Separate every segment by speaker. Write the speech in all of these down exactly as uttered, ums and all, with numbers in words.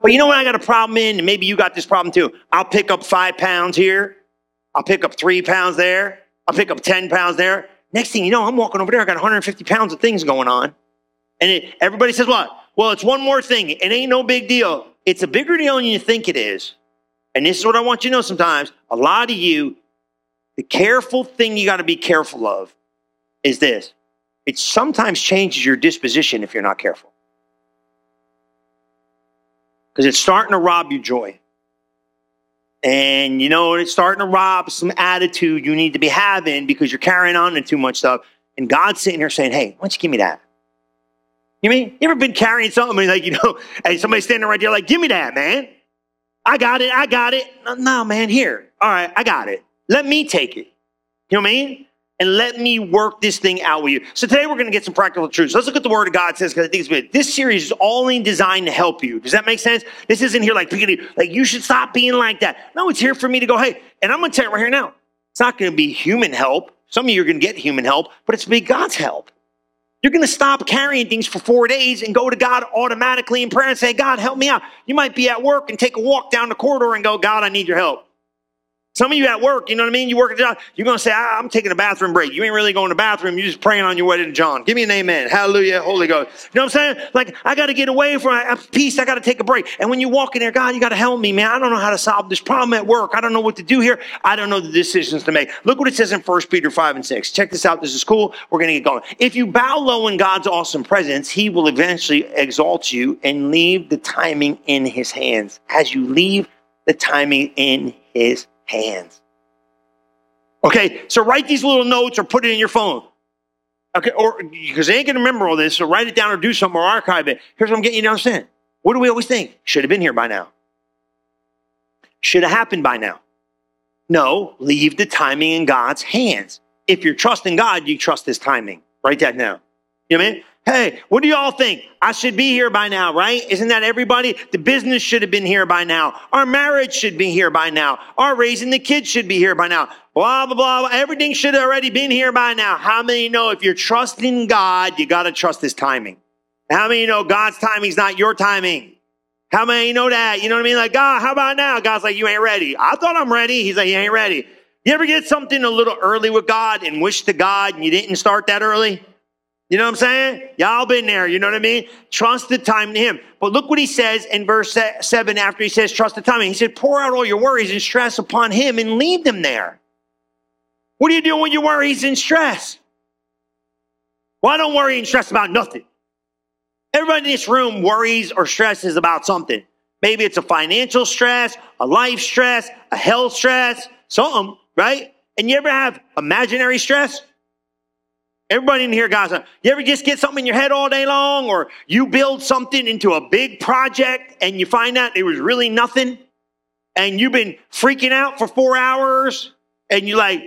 Speaker 1: But you know what I got a problem in? And maybe you got this problem too. I'll pick up five pounds here. I'll pick up three pounds there. I'll pick up ten pounds there. Next thing you know, I'm walking over there. I got one hundred fifty pounds of things going on. And it, everybody says, what? Well, it's one more thing. It ain't no big deal. It's a bigger deal than you think it is. And this is what I want you to know sometimes. A lot of you, the careful thing you got to be careful of is this. It sometimes changes your disposition if you're not careful. Because it's starting to rob you joy. And, you know, it's starting to rob some attitude you need to be having because you're carrying on to too much stuff. And God's sitting here saying, hey, why don't you give me that? You mean, you ever been carrying something like, you know, and somebody's standing right there like, give me that, man. I got it. I got it. No, no, man, here. All right, I got it. Let me take it. You know what I mean? And let me work this thing out with you. So today we're going to get some practical truths. Let's look at the Word of God says, because I think it's good. This series is only designed to help you. Does that make sense? This isn't here like, like you should stop being like that. No, it's here for me to go, hey, and I'm going to tell you right here now. It's not going to be human help. Some of you are going to get human help, but it's going to be God's help. You're going to stop carrying things for four days and go to God automatically in prayer and say, God, help me out. You might be at work and take a walk down the corridor and go, God, I need your help. Some of you at work, you know what I mean? You work at the job. You're going to say, I'm taking a bathroom break. You ain't really going to the bathroom. You're just praying on your way to John. Give me an amen. Hallelujah. Holy Ghost. You know what I'm saying? Like, I got to get away from peace. I got to take a break. And when you walk in there, God, you got to help me, man. I don't know how to solve this problem at work. I don't know what to do here. I don't know the decisions to make. Look what it says in First Peter five and six. Check this out. This is cool. We're going to get going. If you bow low in God's awesome presence, he will eventually exalt you and leave the timing in his hands. As you leave the timing in his hands. Okay, so write these little notes or put it in your phone. Okay, or because they ain't going to remember all this, so write it down or do something or archive it. Here's what I'm getting you to understand. What do we always think? Should have been here by now. Should have happened by now. No, leave the timing in God's hands. If you're trusting God, you trust his timing. Write that down. You know what I mean? Hey, what do y'all think? I should be here by now, right? Isn't that everybody? The business should have been here by now. Our marriage should be here by now. Our raising the kids should be here by now. Blah, blah, blah. Everything should have already been here by now. How many know if you're trusting God, you got to trust his timing? How many know God's timing is not your timing? How many know that? You know what I mean? Like, God, how about now? God's like, you ain't ready. I thought I'm ready. He's like, you ain't ready. You ever get something a little early with God and wish to God and you didn't start that early? You know what I'm saying? Y'all been there. You know what I mean? Trust the time in him. But look what he says in verse seven after he says trust the timing. He said, pour out all your worries and stress upon him and leave them there. What are you doing with your worries and stress? Well, I don't worry and stress about nothing. Everybody in this room worries or stresses about something. Maybe it's a financial stress, a life stress, a health stress, something, right? And you ever have imaginary stress? Everybody in here, guys, you ever just get something in your head all day long, or you build something into a big project and you find out it was really nothing and you've been freaking out for four hours and you're like,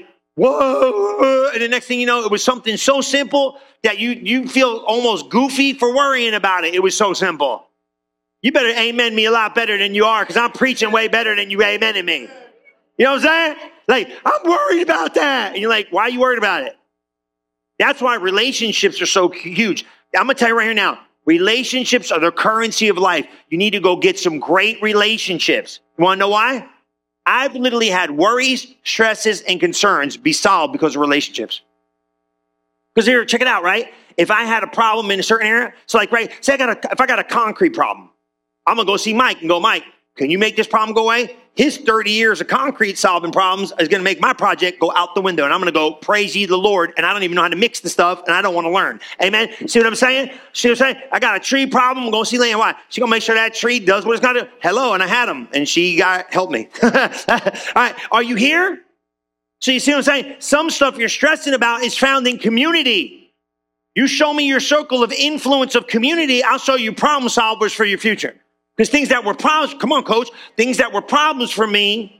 Speaker 1: whoa, and the next thing you know, it was something so simple that you, you feel almost goofy for worrying about it. It was so simple. You better amen me a lot better than you are, because I'm preaching way better than you amening me. You know what I'm saying? Like, I'm worried about that. And you're like, why are you worried about it? That's why relationships are so huge. I'm going to tell you right here now, relationships are the currency of life. You need to go get some great relationships. You want to know why? I've literally had worries, stresses, and concerns be solved because of relationships. Because here, check it out, right? If I had a problem in a certain area, so like, right, say I got a, if I got a concrete problem, I'm going to go see Mike and go, Mike, can you make this problem go away? His thirty years of concrete solving problems is going to make my project go out the window. And I'm going to go, praise ye the Lord. And I don't even know how to mix the stuff. And I don't want to learn. Amen. See what I'm saying? See what I'm saying? I got a tree problem. I'm going to see Lane. Why? She's going to make sure that tree does what it's got to do. Hello. And I had him. And she got helped me. All right. Are you here? So you see what I'm saying? Some stuff you're stressing about is found in community. You show me your circle of influence of community, I'll show you problem solvers for your future. Because things that were problems, come on, coach, things that were problems for me,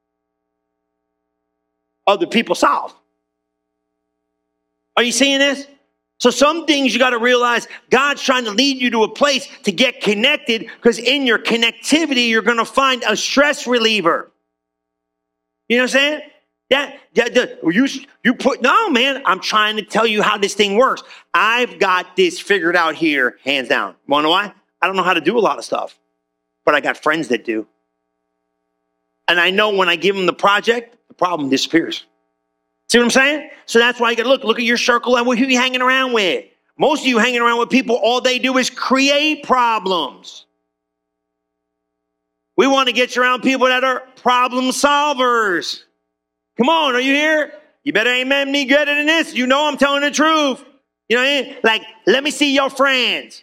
Speaker 1: other people solve. Are you seeing this? So some things you got to realize, God's trying to lead you to a place to get connected, because in your connectivity, you're going to find a stress reliever. You know what I'm saying? That, that, that you, you put, no, man, I'm trying to tell you how this thing works. I've got this figured out here, hands down. Want to know why? I don't know how to do a lot of stuff, but I got friends that do. And I know when I give them the project, the problem disappears. See what I'm saying? So that's why you got to look. Look at your circle and who you hanging around with. Most of you hanging around with people, all they do is create problems. We want to get you around people that are problem solvers. Come on, are you here? You better amen me better than this. You know I'm telling the truth. You know what I mean? Like, let me see your friends.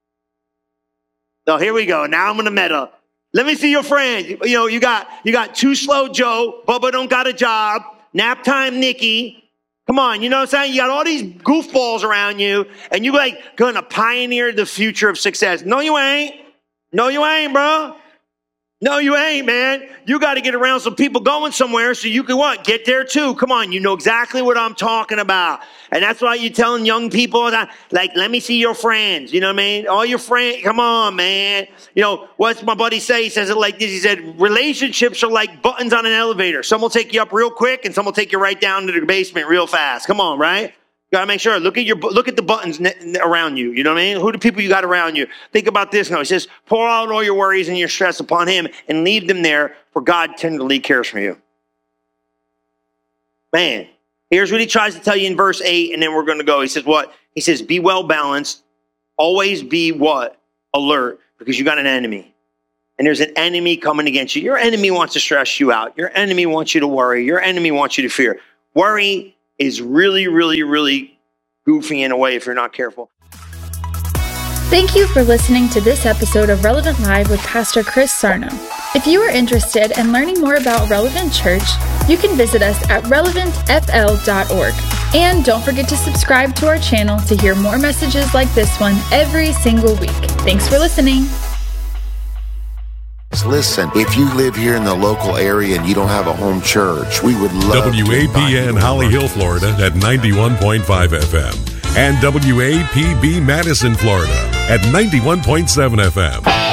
Speaker 1: So here we go. Now I'm going to meta. Let me see your friends. You know, you got you got Too Slow Joe. Bubba don't got a job. Nap Time Nikki. Come on, you know what I'm saying? You got all these goofballs around you, and you like going to pioneer the future of success. No, you ain't. No, you ain't, bro. No, you ain't, man. You got to get around some people going somewhere so you can what? Get there too. Come on, you know exactly what I'm talking about. And that's why you're telling young people, that, like, let me see your friends. You know what I mean? All your friends, come on, man. You know, what's my buddy say? He says it like this. He said, relationships are like buttons on an elevator. Some will take you up real quick, and some will take you right down to the basement real fast. Come on, right? You gotta make sure. Look at your look at the buttons around you. You know what I mean? Who are the people you got around you? Think about this now. It says, pour out all your worries and your stress upon him and leave them there, for God tenderly cares for you. Man, here's what he tries to tell you in verse eight, and then we're going to go. He says what? He says, be well balanced. Always be what? Alert, because you got an enemy. And there's an enemy coming against you. Your enemy wants to stress you out. Your enemy wants you to worry. Your enemy wants you to fear. Worry is really, really, really goofy in a way if you're not careful.
Speaker 2: Thank you for listening to this episode of Relevant Live with Pastor Chris Sarno. If you are interested in learning more about Relevant Church, you can visit us at relevant f l dot org. And don't forget to subscribe to our channel to hear more messages like this one every single week. Thanks for listening.
Speaker 3: Listen, if you live here in the local area and you don't have a home church, we would love
Speaker 4: W A P N Holly Hill, Florida at ninety-one point five F M and W A P B Madison, Florida at ninety-one point seven F M.